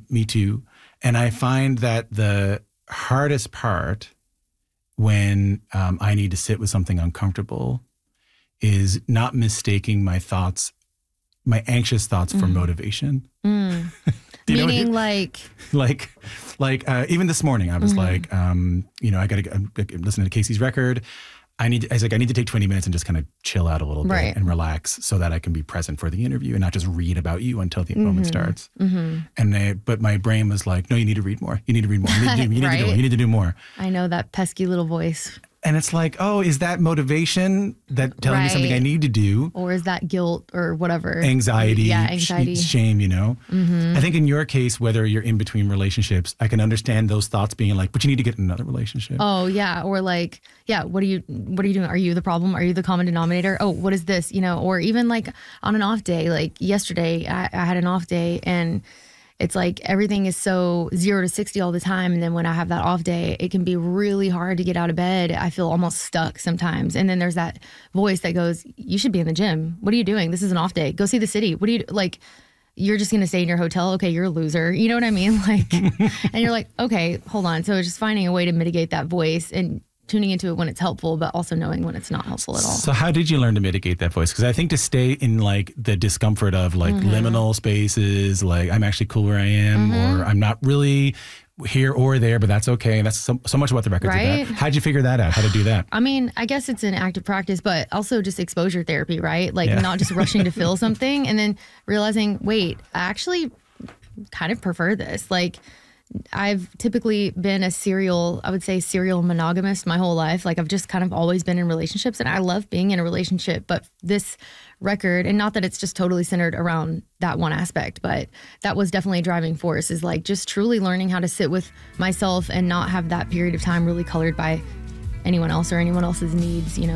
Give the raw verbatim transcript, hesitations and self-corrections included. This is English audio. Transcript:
me too. And I find that the hardest part when um, I need to sit with something uncomfortable is not mistaking my thoughts, my anxious thoughts mm. for motivation. Mm. Meaning like? Like, like uh, even this morning, I was mm-hmm. like, um, you know, I got to uh, listen to Casey's record. I need, I was like, I need to take twenty minutes and just kind of chill out a little right. bit and relax so that I can be present for the interview and not just read about you until the mm-hmm. moment starts. Mm-hmm. And they, but my brain was like, no, you need to read more. You need to read more. You need to do, you need right? to do more. You need to do more. I know that pesky little voice. And it's like, oh, is that motivation that telling right. me something I need to do? Or is that guilt or whatever? Anxiety, yeah, anxiety. Sh- shame, you know? Mm-hmm. I think in your case, whether you're in between relationships, I can understand those thoughts being like, but you need to get in another relationship. Oh, yeah. Or like, yeah, what are you, what are you doing? Are you the problem? Are you the common denominator? Oh, what is this? You know, or even like on an off day, like yesterday, I, I had an off day and it's like everything is so zero to sixty all the time. And then when I have that off day, it can be really hard to get out of bed. I feel almost stuck sometimes. And then there's that voice that goes, you should be in the gym. What are you doing? This is an off day. Go see the city. What do you like? You're just going to stay in your hotel. Okay, you're a loser. You know what I mean? Like, and you're like, okay, hold on. So it's just finding a way to mitigate that voice and tuning into it when it's helpful, but also knowing when it's not helpful at all. So how did you learn to mitigate that voice? Because I think to stay in like the discomfort of like mm-hmm. liminal spaces, like I'm actually cool where I am, mm-hmm. or I'm not really here or there, but that's okay. And that's so, so much what the records right? about. How'd you figure that out? How to do that? I mean, I guess it's an active practice, but also just exposure therapy, right? Like yeah. not just rushing to feel something and then realizing, wait, I actually kind of prefer this. Like, I've typically been a serial, I would say serial monogamist my whole life. Like I've just kind of always been in relationships and I love being in a relationship. But this record, and not that it's just totally centered around that one aspect, but that was definitely a driving force is like just truly learning how to sit with myself and not have that period of time really colored by anyone else or anyone else's needs, you know.